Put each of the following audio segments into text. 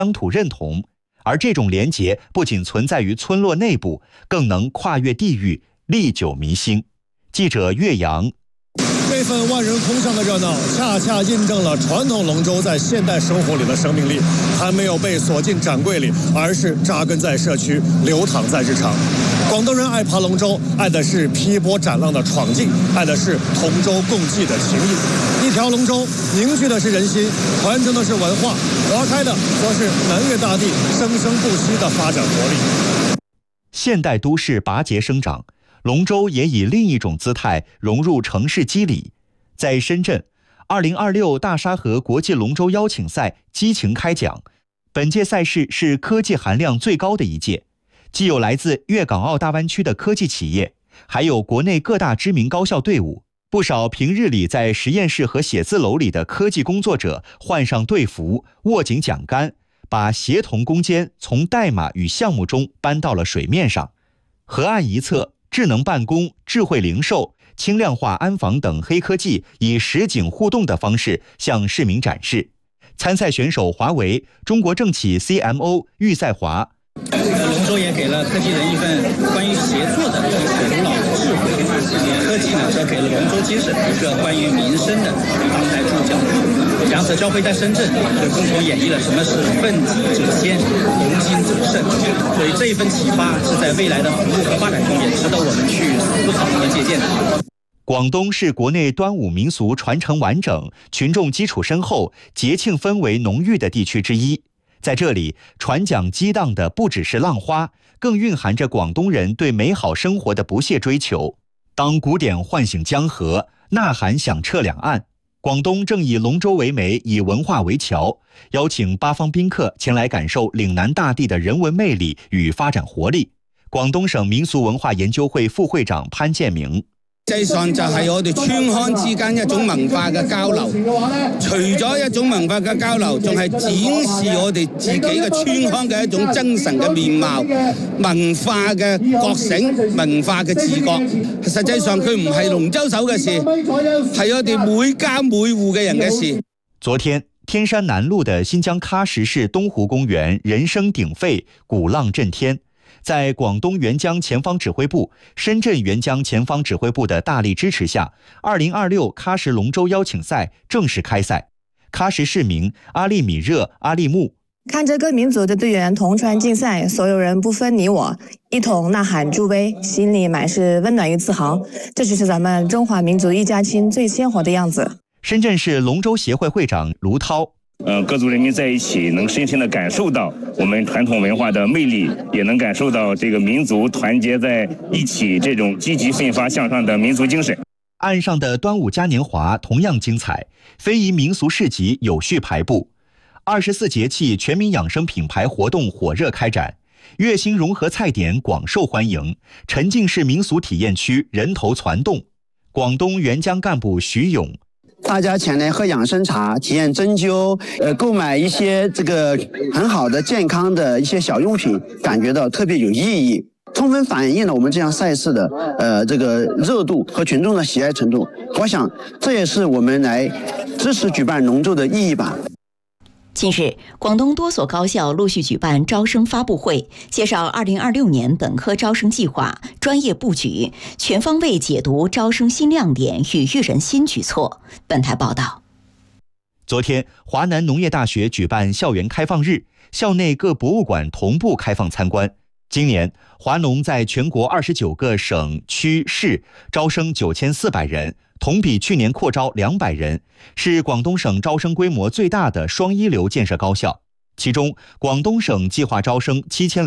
乡土认同，而这种连结不仅存在于村落内部，更能跨越地域，历久弥新。记者岳阳。 这份万人空巷的热闹，恰恰印证了传统龙舟在现代生活里的生命力，还没有被锁进展柜里，而是扎根在社区，流淌在日常。广东人爱爬龙舟，爱的是劈波斩浪的闯劲，爱的是同舟共济的情谊。一条龙舟凝聚的是人心，传承的是文化，划开的则是南粤大地生生不息的发展活力。 现代都市拔节生长，龙舟也以另一种姿态融入城市肌理。在深圳，2026大沙河国际龙舟邀请赛激情开奖。本届赛事是科技含量最高的一届，既有来自粤港澳大湾区的科技企业，还有国内各大知名高校队伍。不少平日里在实验室和写字楼里的科技工作者换上队服，握紧桨杆，把协同攻坚从代码与项目中搬到了水面上。河岸一侧，智能办公、智慧零售、轻量化安防等黑科技以实景互动的方式向市民展示。参赛选手华为、中国政企 CMO 郁赛华。 龙舟也给了科技人一份关于协作的一个古老的智慧，科技呢则给了龙舟精神一个关于民生的当代注脚。两者交汇在深圳，就共同演绎了什么是奋己者先，同心者胜。所以这一份启发是在未来的服务和发展中也值得我们去思考和借鉴的。 广东是国内端午民俗传承完整、群众基础深厚、节庆氛围浓郁的地区之一。在这里，传桨激荡的不只是浪花，更蕴含着广东人对美好生活的不懈追求。当古典唤醒江河，呐喊响彻两岸，广东正以龙舟为媒，以文化为桥，邀请八方宾客前来感受岭南大地的人文魅力与发展活力。广东省民俗文化研究会副会長潘建明。 實際上就係我哋村鄉之間一種文化嘅交流，除咗一種文化嘅交流，仲係展示我哋自己嘅村鄉嘅一種精神嘅面貌、文化嘅覺醒、文化嘅自覺。實際上佢唔係龍舟手嘅事，係我哋每家每戶嘅人嘅事。 昨天，天山南路的新疆喀什市东湖公园人声鼎沸，鼓浪震天。在广东援疆前方指挥部、深圳援疆前方指挥部的大力支持下，2026喀什龙舟邀请赛正式开赛。喀什市民阿利米热、阿利木看着各民族的队员同船竞赛，所有人不分你我，一同呐喊助威，心里满是温暖与自豪。这就是咱们中华民族一家亲最鲜活的样子。 深圳市龙舟协会会长卢涛。 各族人民在一起，能深深地感受到我们传统文化的魅力，也能感受到这个民族团结在一起这种积极奋发向上的民族精神。 岸上的端午嘉年华同样精彩，非遗民俗市集有序排布，24节气全民养生品牌活动火热开展，粤新融合菜点广受欢迎，沉浸式民俗体验区人头攒动。广东援疆干部徐勇。 大家前来喝养生茶，体验针灸，购买一些这个很好的健康的一些小用品，感觉到特别有意义，充分反映了我们这项赛事的这个热度和群众的喜爱程度。我想这也是我们来支持举办龙舟的意义吧。 近日，广东多所高校陆续举办招生发布会，介绍2026年本科招生计划、专业布局，全方位解读招生新亮点与育人新举措。本台报道。 昨天，华南农业大学举办校园开放日，校内各博物馆同步开放参观。今年，华农在全国29个省区市招生9400人，同比去年扩招200人，是广东省招生规模最大的双一流建设高校。其中，广东省计划招生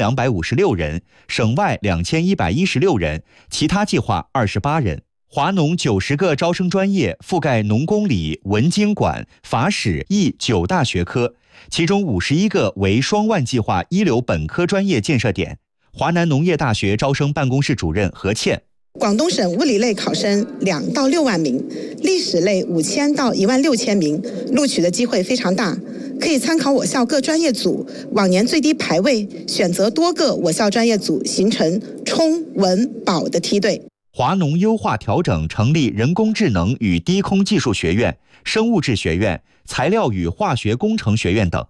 7256人，省外2116人，其他计划28人。华农90个招生专业覆盖农工理、文经管、法史艺9大学科，其中51个为双万计划一流本科专业建设点。华南农业大学招生办公室主任何倩。 广东省物理类考生2到6万名，历史类5000到16000名，录取的机会非常大。可以参考我校各专业组往年最低排位，选择多个我校专业组，形成冲、文、保的梯队。 华农优化调整成立人工智能与低空技术学院、生物质学院、材料与化学工程学院等。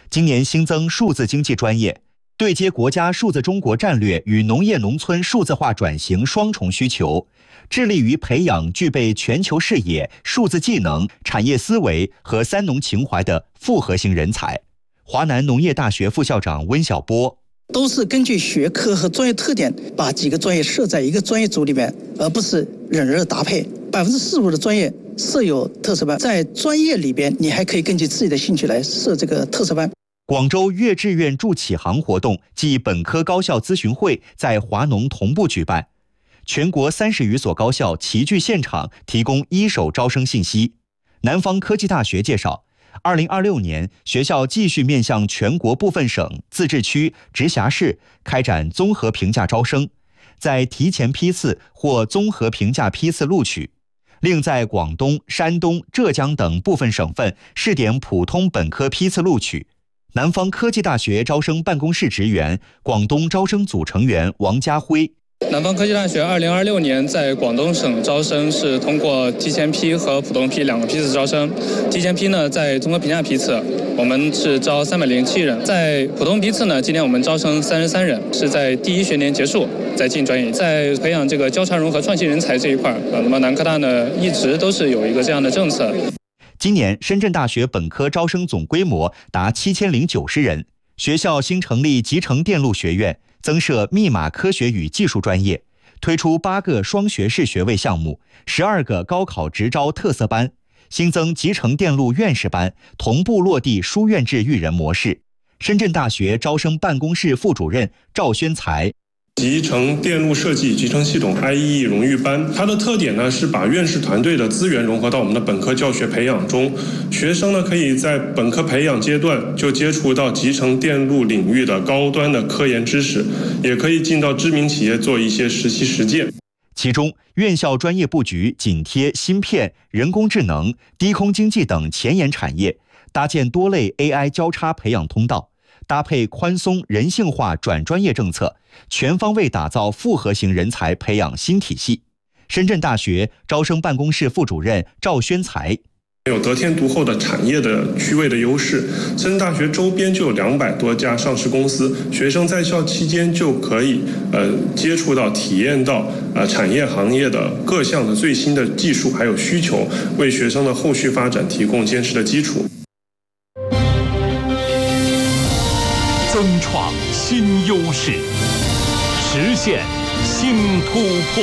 今年新增数字经济专业，对接国家数字中国战略与农业农村数字化转型双重需求，致力于培养具备全球视野、数字技能、产业思维和三农情怀的复合型人才。华南农业大学副校长温晓波： 都是根据学科和专业特点，把几个专业设在一个专业组里面，而不是人人搭配。45%的专业设有特色班，在专业里边，你还可以根据自己的兴趣来设这个特色班。 广州粤志愿助启航活动暨本科高校咨询会在华农同步举办，全国30余所高校齐聚现场，提供一手招生信息。南方科技大学介绍，2026年学校继续面向全国部分省、自治区、直辖市开展综合评价招生，在提前批次或综合评价批次录取。另在广东、山东、浙江等部分省份试点普通本科批次录取。南方科技大学招生办公室职员、广东招生组成员王家辉： 南方科技大学2026年在广东省招生是通过提前批和普通批2个批次招生。提前批呢，在综合评价批次，我们是招307人；在普通批次呢，今年我们招生33人，是在第1学年结束再进专业。在培养这个交叉融合创新人才这一块，那么南科大呢一直都是有一个这样的政策。 今年深圳大学本科招生总规模达7090人，学校新成立集成电路学院，增设密码科学与技术专业，推出8个双学士学位项目，12个高考直招特色班，新增集成电路院士班，同步落地书院制育人模式。深圳大学招生办公室副主任赵宣才： 集成电路设计集成系统 IEE 荣誉班，它的特点呢是把院士团队的资源融合到我们的本科教学培养中，学生呢可以在本科培养阶段就接触到集成电路领域的高端的科研知识，也可以进到知名企业做一些实习实践。 其中，院校专业布局紧贴芯片、人工智能、低空经济等前沿产业，搭建多类 AI 交叉培养通道，搭配宽松人性化转专业政策，全方位打造复合型人才培养新体系。深圳大学招生办公室副主任赵宣才： 有得天独厚的产业的区位的优势，深圳大学周边就有200多家上市公司，学生在校期间就可以接触到、体验到产业行业的各项的最新的技术还有需求，为学生的后续发展提供坚实的基础。 增创新优势，实现新突破。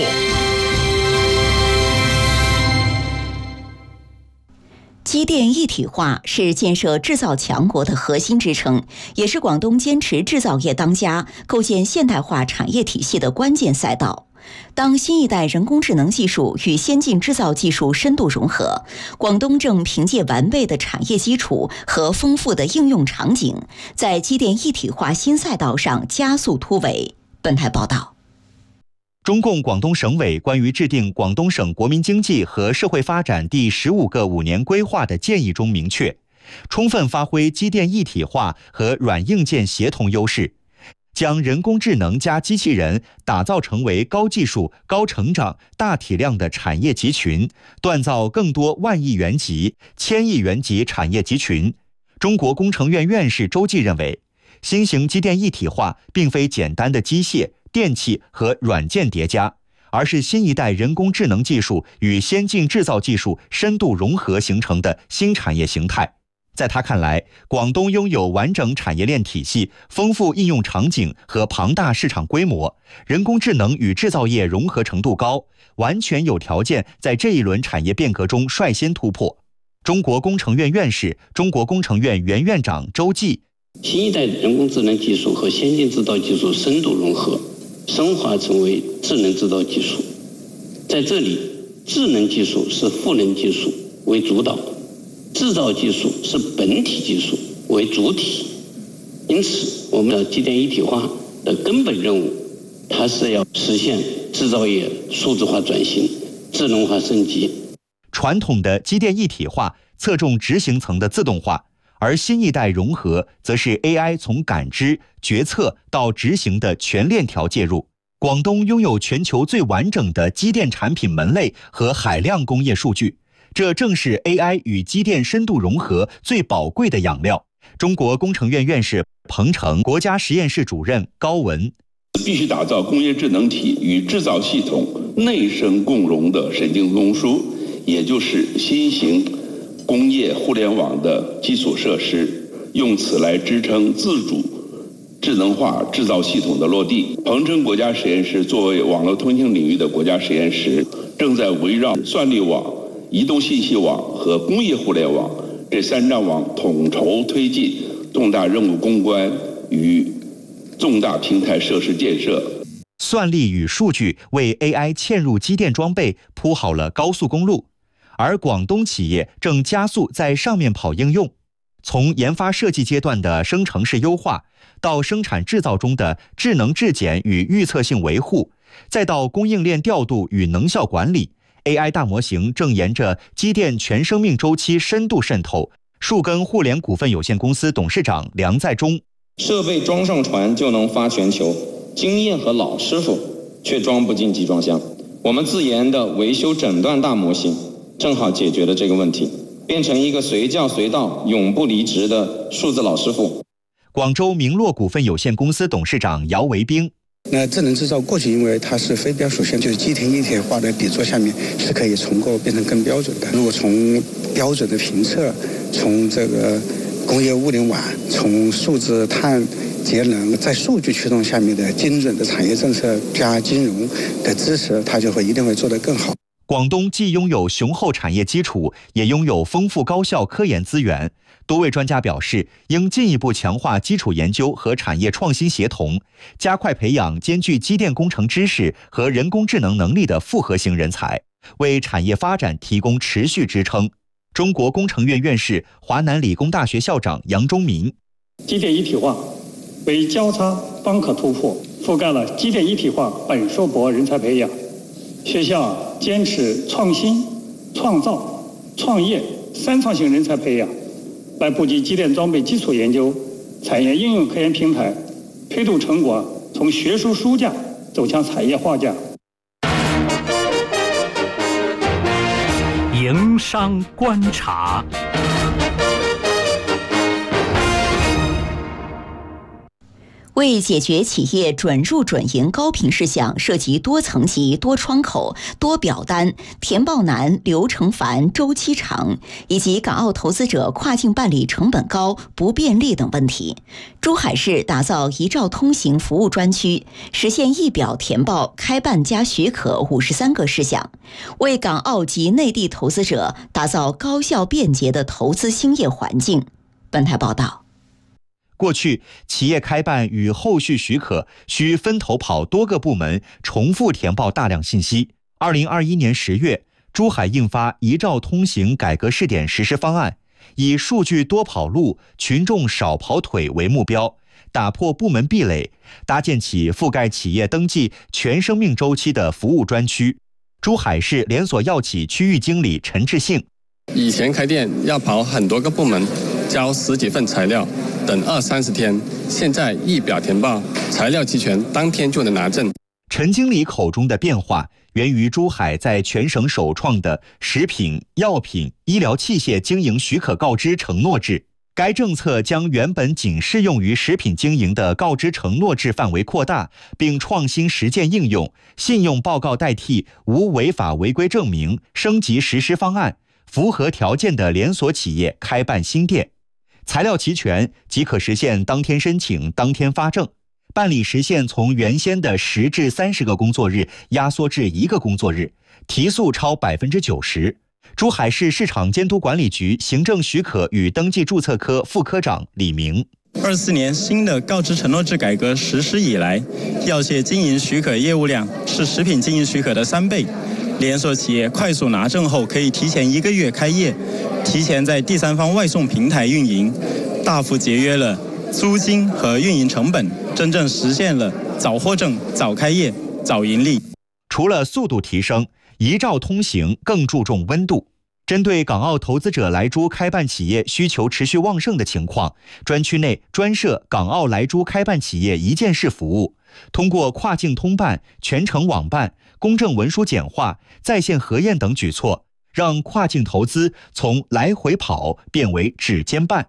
机电一体化是建设制造强国的核心支撑，也是广东坚持制造业当家、构建现代化产业体系的关键赛道。当新一代人工智能技术与先进制造技术深度融合，广东正凭借完备的产业基础和丰富的应用场景，在机电一体化新赛道上加速突围。本台报道。 中共广东省委关于制定广东省国民经济和社会发展第15个5年规划的建议中明确，充分发挥机电一体化和软硬件协同优势，将人工智能加机器人打造成为高技术、高成长、大体量的产业集群，锻造更多万亿元级、千亿元级产业集群。中国工程院院士周济认为，新型机电一体化并非简单的机械、电气和软件叠加，而是新一代人工智能技术与先进制造技术深度融合形成的新产业形态。在他看来，广东拥有完整产业链体系、丰富应用场景和庞大市场规模，人工智能与制造业融合程度高，完全有条件在这一轮产业变革中率先突破。中国工程院院士、中国工程院原院长周济： 新一代人工智能技术和先进制造技术深度融合，升华成为智能制造技术。在这里，智能技术是赋能技术为主导，制造技术是本体技术为主体。因此，我们的机电一体化的根本任务，它是要实现制造业数字化转型、智能化升级。 传统的机电一体化侧重执行层的自动化，而新一代融合则是 AI 从感知、决策到执行的全链条介入。广东拥有全球最完整的机电产品门类和海量工业数据，这正是 AI 与机电深度融合最宝贵的养料， 中国工程院院士彭程、国家实验室主任高文。 必须打造工业智能体与制造系统内生共融的神经中枢，也就是新型工业互联网的基础设施，用此来支撑自主智能化制造系统的落地。鹏程国家实验室作为网络通信领域的国家实验室，正在围绕算力网、移动信息网和工业互联网这3张网统筹推进重大任务攻关与重大平台设施建设。 算力与数据为 AI 嵌入机电装备铺好了高速公路，而广东企业正加速在上面跑应用。从研发设计阶段的生成式优化，到生产制造中的智能质检与预测性维护，再到供应链调度与能效管理， AI 大模型正沿着机电全生命周期深度渗透。树根互联股份有限公司董事长梁在忠： 设备装上船就能发全球，经验和老师傅却装不进集装箱。我们自研的维修诊断大模型正好解决了这个问题，变成一个随叫随到、永不离职的数字老师傅。 广州明洛股份有限公司董事长姚维兵： 那智能制造过去因为它是非标属性，就是机体一体化的底座下面是可以重构变成更标准的。如果从标准的评测，从这个工业物联网，从数字碳节能，在数据驱动下面的精准的产业政策加金融的支持，它就一定会做得更好。 广东既拥有雄厚产业基础，也拥有丰富高校科研资源。多位专家表示，应进一步强化基础研究和产业创新协同，加快培养兼具机电工程知识和人工智能能力的复合型人才，为产业发展提供持续支撑。中国工程院院士、华南理工大学校长杨忠民： 机电一体化为交叉方可突破，覆盖了机电一体化本硕博人才培养。学校坚持创新、创造、创业3创型人才培养，来布局机电装备基础研究、产业应用科研平台，推动成果从学术书架走向产业化架。 营商观察。 为解决企业准入准营高频事项涉及多层级、多窗口、多表单、填报难、流程繁、周期长，以及港澳投资者跨境办理成本高、不便利等问题，珠海市打造一照通行服务专区，实现一表填报、开办加许可53个事项，为港澳及内地投资者打造高效便捷的投资兴业环境。本台报道。 过去，企业开办与后续许可需分头跑多个部门，重复填报大量信息。2021年10月，珠海印发一照通行改革试点实施方案，以数据多跑路、群众少跑腿为目标，打破部门壁垒，搭建起覆盖企业登记全生命周期的服务专区。珠海市连锁药企区域经理陈志信： 以前开店要跑很多个部门，交10几份材料，等20-30天，现在一表填报，材料齐全，当天就能拿证。 陈经理口中的变化，源于珠海在全省首创的食品、药品、医疗器械经营许可告知承诺制。该政策将原本仅适用于食品经营的告知承诺制范围扩大，并创新实践应用，信用报告代替无违法违规证明，升级实施方案，符合条件的连锁企业开办新店。材料齐全即可实现当天申请、当天发证，办理时限从原先的10至30个工作日压缩至1个工作日，提速超90%。珠海市市场监督管理局行政许可与登记注册科副科长李明 ：24年新的告知承诺制改革实施以来，药械经营许可业务量是食品经营许可的3倍。连锁企业快速拿证后，可以提前1个月开业，提前在第三方外送平台运营，大幅节约了租金和运营成本，真正实现了早获证、早开业、早盈利。 除了速度提升，一照通行更注重温度。针对港澳投资者来珠开办企业需求持续旺盛的情况，专区内专设港澳来珠开办企业一件式服务，通过跨境通办、全程网办、公证文书简化、在线核验等举措，让跨境投资从来回跑变为指尖办。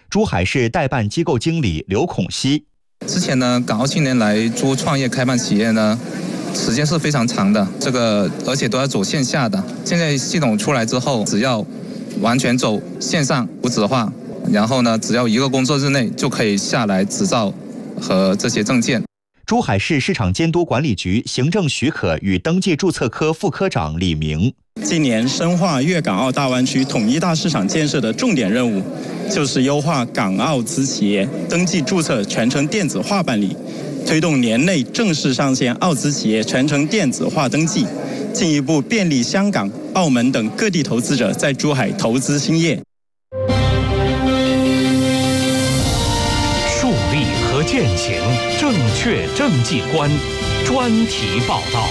珠海市代办机构经理刘孔熙。 之前呢，港澳青年来珠创业开办企业呢，时间是非常长的，而且都要走线下的。现在系统出来之后，只要完全走线上无纸化，然后呢，只要1个工作日内就可以下来执照和这些证件。 珠海市市场监督管理局行政许可与登记注册科副科长李明。 今年深化粤港澳大湾区统一大市场建设的重点任务，就是优化港澳资企业登记注册全程电子化办理，推动年内正式上线澳资企业全程电子化登记，进一步便利香港、澳门等各地投资者在珠海投资兴业。 树立和践行正确政绩观，专题报道。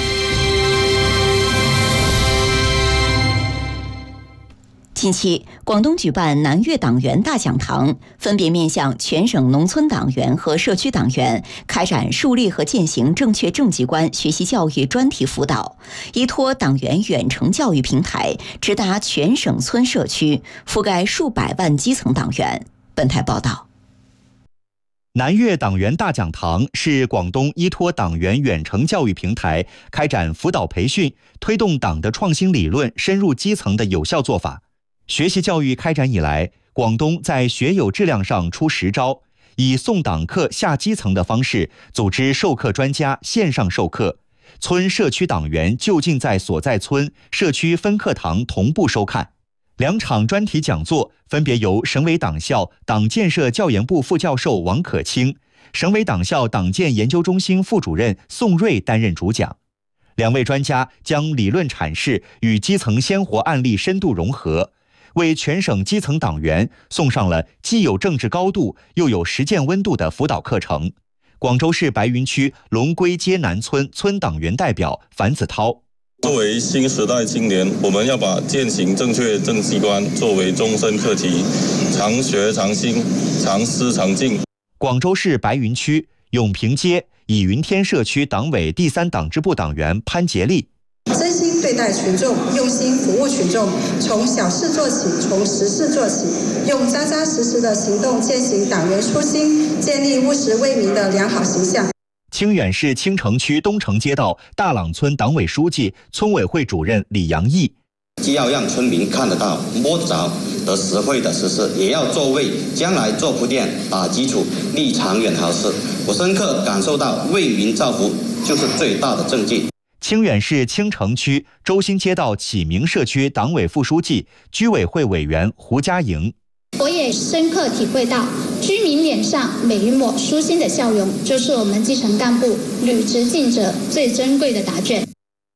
近期，广东举办南粤党员大讲堂，分别面向全省农村党员和社区党员开展树立和践行正确政绩观学习教育专题辅导，依托党员远程教育平台，直达全省村社区，覆盖数百万基层党员。本台报道。 南粤党员大讲堂是广东依托党员远程教育平台开展辅导培训，推动党的创新理论深入基层的有效做法。学习教育开展以来，广东在学有质量上出实招，以送党课下基层的方式组织授课专家线上授课，村社区党员就近在所在村社区分课堂同步收看。2场专题讲座分别由省委党校党建设教研部副教授王可清、省委党校党建研究中心副主任宋瑞担任主讲。2位专家将理论阐释与基层鲜活案例深度融合，为全省基层党员送上了既有政治高度又有实践温度的辅导课程。广州市白云区龙归街南村村党员代表樊子涛。 作为新时代青年，我们要把践行正确政绩观作为终身课题，常学常新，常思常进。 广州市白云区永平街以云天社区党委第3党支部党员潘杰利。 真心对待群众，用心服务群众，从小事做起，从实事做起，用扎扎实实的行动践行党员初心，建立务实为民的良好形象。 清远市青城区东城街道大朗村党委书记、村委会主任李阳义。 既要让村民看得到、摸得着的实惠的实事，也要做为将来做铺垫、打基础、立长远好事。我深刻感受到为民造福就是最大的政绩。 清远市青城区周新街道启明社区党委副书记、居委会委员胡家莹。 我也深刻体会到，居民脸上每一抹舒心的笑容，就是我们基层干部履职尽责最珍贵的答卷。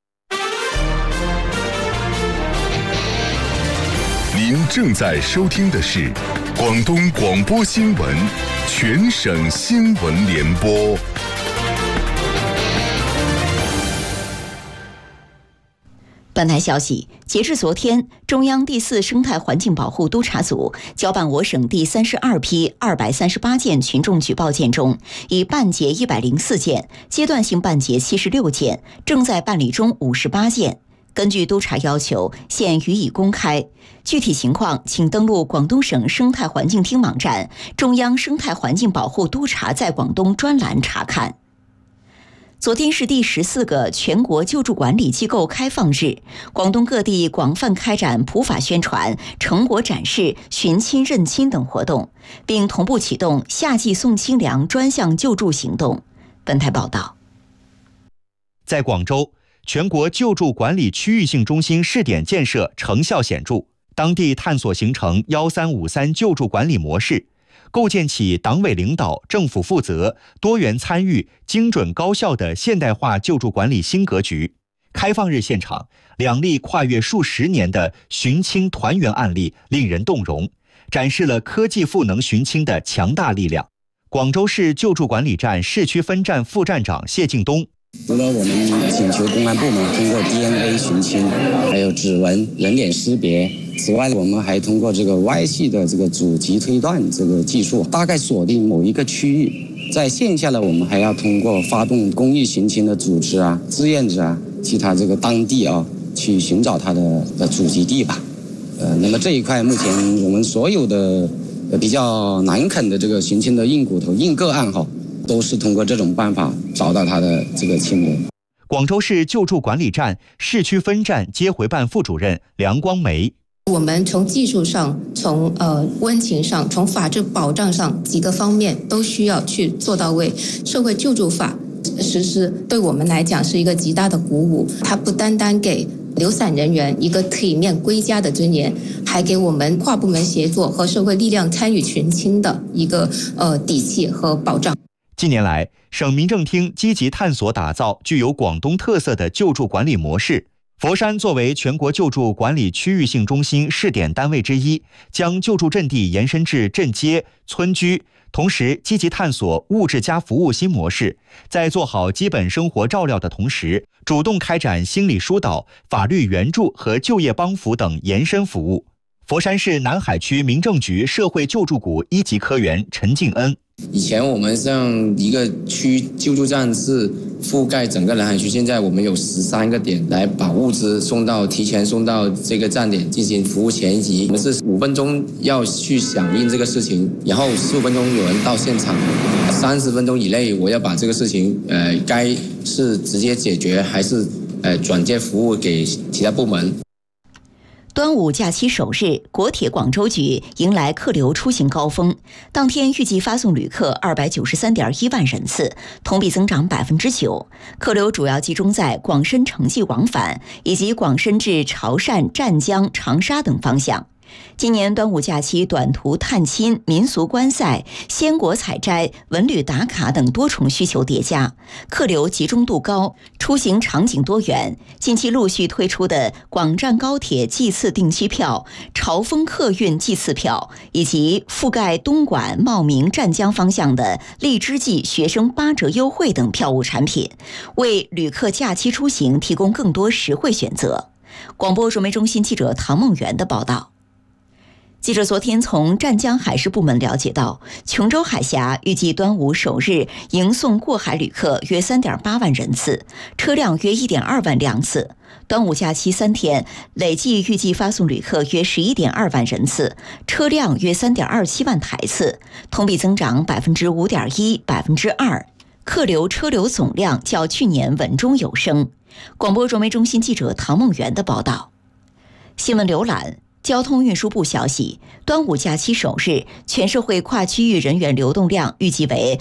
您正在收听的是广东广播新闻全省新闻联播。 本台消息，截至昨天，中央第4生态环境保护督察组交办我省第32批238件群众举报件中，已办结104件，阶段性办结76件，正在办理中58件。根据督察要求，现予以公开。具体情况，请登录广东省生态环境厅网站中央生态环境保护督察在广东专栏查看。昨天是第14个全国救助管理机构开放日，广东各地广泛开展普法宣传、成果展示、寻亲认亲等活动，并同步启动夏季送清凉专项救助行动。本台报道。 在广州，全国救助管理区域性中心试点建设成效显著，当地探索形成1353救助管理模式，构建起党委领导、政府负责、多元参与、精准高效的现代化救助管理新格局。开放日现场，2例跨越数十年的寻亲团圆案例令人动容，展示了科技赋能寻亲的强大力量。广州市救助管理站市区分站副站长谢敬东。 除了我们请求公安部门通过 DNA 寻亲，还有指纹、人脸识别，此外我们还通过这个 Y 系的这个主级推断这个技术，大概锁定某一个区域。在线下呢，我们还要通过发动公益寻亲的组织啊、志愿者啊，其他这个当地啊，去寻找它的祖籍地吧。那么这一块目前我们所有的比较难啃的这个寻亲的硬骨头、硬个案哈，都是通过这种办法找到他的这个亲人。 广州市救助管理站市区分站接回办副主任梁光梅。 我们从技术上、从温情上、从法治保障上几个方面都需要去做到位。社会救助法实施对我们来讲是一个极大的鼓舞，它不单单给流散人员一个体面归家的尊严，还给我们跨部门协作和社会力量参与群亲的一个底气和保障。 近年来，省民政厅积极探索打造具有广东特色的救助管理模式。佛山作为全国救助管理区域性中心试点单位之一，将救助阵地延伸至镇街、村居，同时积极探索物质加服务新模式，在做好基本生活照料的同时，主动开展心理疏导、法律援助和就业帮扶等延伸服务。佛山市南海区民政局社会救助股1级科员陈敬恩。 以前我们像一个区救助站是覆盖整个南海区，现在我们有13个点来把物资提前送到这个站点进行服务前移。我们是5分钟要去响应这个事情，然后15分钟有人到现场，30分钟以内我要把这个事情该是直接解决还是转接服务给其他部门。 端午假期首日，国铁广州局迎来客流出行高峰，当天预计发送旅客293.1万人次，同比增长9%。客流主要集中在广深城际往返以及广深至潮汕、湛江、长沙等方向。今年端午假期短途探亲、民俗观赛、鲜果采摘、文旅打卡等多重需求叠加，客流集中度高，出行场景多元。近期陆续推出的广湛高铁季次定期票、潮丰客运季次票，以及覆盖东莞、茂名、湛江方向的荔枝季学生8折优惠等票务产品，为旅客假期出行提供更多实惠选择。广播传媒中心记者唐梦圆的报道。记者昨天从湛江海事部门了解到，琼州海峡预计端午首日迎送过海旅客约3.8万人次，车辆约1.2万辆次。端午假期3天，累计预计发送旅客约11.2万人次，车辆约3.27万台次，同比增长5.1%、2%。客流车流总量较去年稳中有升。广播传媒中心记者唐梦圆的报道。新闻浏览。交通运输部消息，端午假期首日，全社会跨区域人员流动量预计为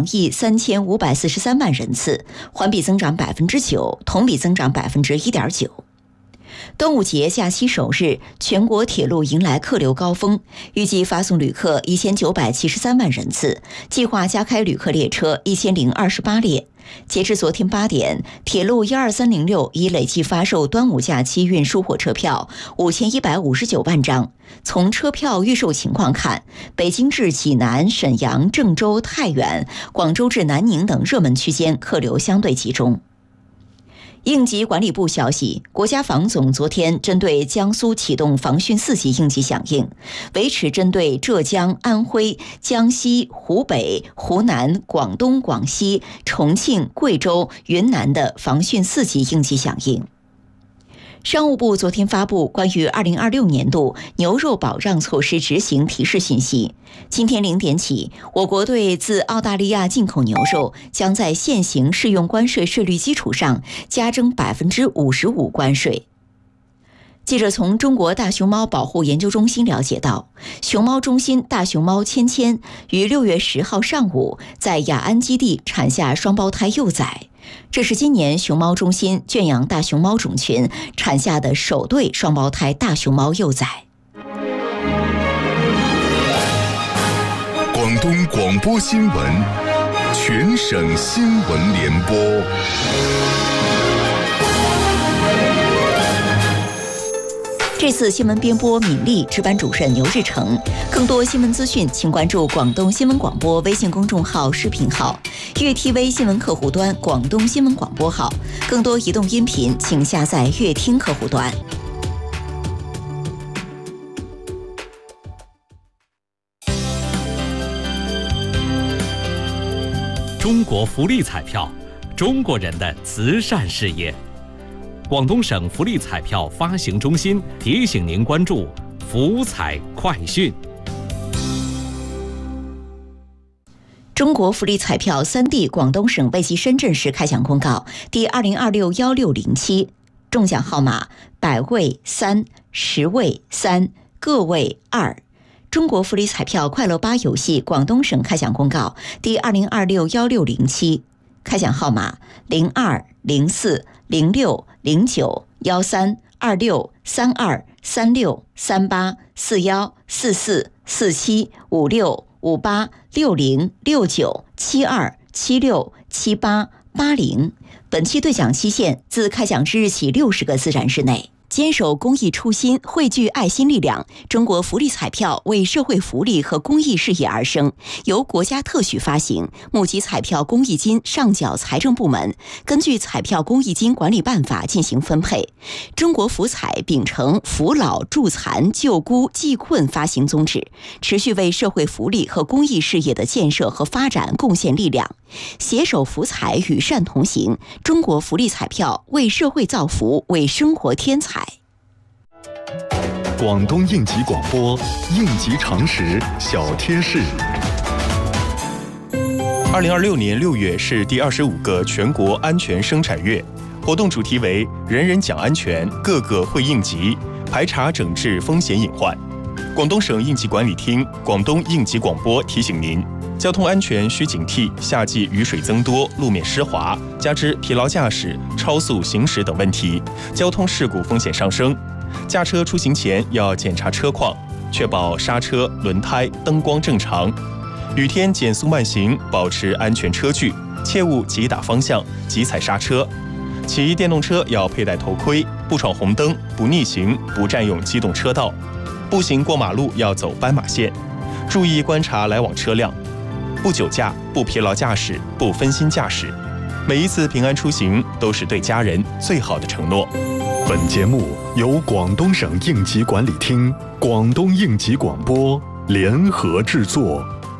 2.3543亿人次，环比增长9%，同比增长1.9%。端午节假期首日，全国铁路迎来客流高峰，预计发送旅客1973万人次，计划加开旅客列车1028列。截至昨天8点，铁路12306已累计发售端午假期运输火车票5159万张。从车票预售情况看，北京至济南、沈阳、郑州、太原、广州至南宁等热门区间客流相对集中。应急管理部消息，国家防总昨天针对江苏启动防汛4级应急响应，维持针对浙江、安徽、江西、湖北、湖南、广东、广西、重庆、贵州、云南的防汛4级应急响应。商务部昨天发布关于2026年度牛肉保障措施执行提示信息。今天0点起，我国对自澳大利亚进口牛肉将在现行适用关税税率基础上加征55%关税。记者从中国大熊猫保护研究中心了解到，熊猫中心大熊猫芊芊于6月10号上午在雅安基地产下双胞胎幼崽，这是今年熊猫中心圈养大熊猫种群产下的首对双胞胎大熊猫幼崽。 广东广播新闻，全省新闻联播。 这次新闻编播敏丽，值班主任牛日成。更多新闻资讯，请关注广东新闻广播微信公众号、视频号、粤 TV 新闻客户端、广东新闻广播号。更多移动音频，请下载粤听客户端。 中国福利彩票，中国人的慈善事业。广东省福利彩票发行中心提醒您关注福彩快讯。 中国福利彩票3地广东省为其深圳市开奖公告第2026-1607，中奖号码100位3、10位3、个位2。中国福利彩票快乐8游戏广东省开奖公告第2026-1607，开奖号码02、04、06、09、13、26、32、36、38、41、44、47、56、58、60、69、72、76、78、80。本期兑奖期限自开奖之日起60个自然日内。坚守公益初心，汇聚爱心力量，中国福利彩票为社会福利和公益事业而生，由国家特许发行，募集彩票公益金上缴财政部门，根据彩票公益金管理办法进行分配。中国福彩秉承扶老助残救孤济困发行宗旨，持续为社会福利和公益事业的建设和发展贡献力量。携手福彩，与善同行，中国福利彩票为社会造福，为生活添彩。 广东应急广播，应急常识小贴士。 2026年6月是第25个全国安全生产月，活动主题为“人人讲安全，个个会应急，排查整治风险隐患”。广东省应急管理厅、广东应急广播提醒您：交通安全需警惕夏季雨水增多、路面湿滑，加之疲劳驾驶、超速行驶等问题，交通事故风险上升。驾车出行前要检查车况，确保刹车、轮胎、灯光正常。雨天减速慢行，保持安全车距，切勿急打方向、急踩刹车。骑电动车要佩戴头盔，不闯红灯、不逆行、不占用机动车道。步行过马路要走斑马线，注意观察来往车辆。不酒驾、不疲劳驾驶、不分心驾驶。每一次平安出行都是对家人最好的承诺。 本节目由广东省应急管理厅、广东应急广播联合制作。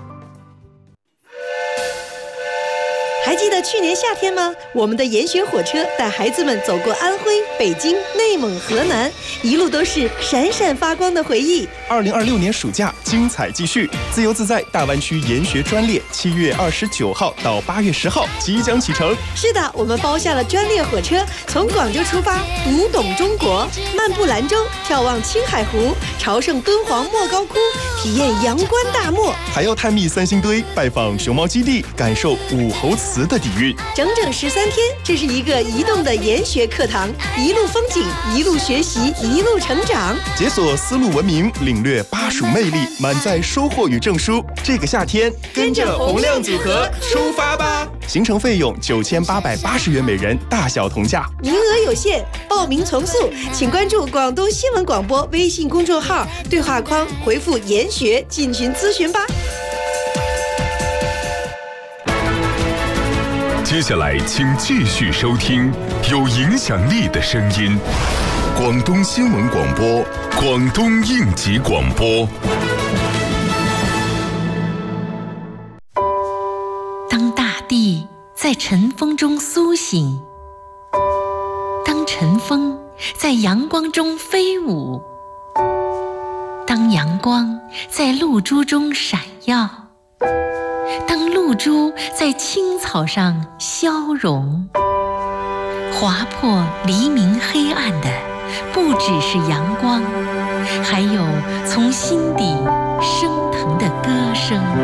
还记得去年夏天吗？我们的研学火车带孩子们走过安徽、北京、内蒙、河南，一路都是闪闪发光的回忆。 2026年暑假精彩继续，自由自在大湾区研学专列7月29号到8月10号即将启程。 是的，我们包下了专列火车，从广州出发，读懂中国，漫步兰州，眺望青海湖，朝圣敦煌莫高窟，体验阳关大漠， 还要探秘三星堆，拜访熊猫基地，感受武侯祠的底蕴。 整整13天，这是一个移动的研学课堂，一路风景，一路学习，一路成长， 解锁丝路文明，领略巴蜀魅力，满载收获与证书。这个夏天，跟着洪亮组合出发吧！行程费用9880元每人，大小同价， 名额有限，报名从速，请关注广东新闻广播微信公众号，对话框回复研学进群咨询吧。 接下来请继续收听有影响力的声音，广东新闻广播，广东应急广播。 当大地在晨风中苏醒，当晨风在阳光中飞舞，当阳光在露珠中闪耀，当露珠在青草上消融，划破黎明黑暗的不只是阳光，还有从心底升腾的歌声。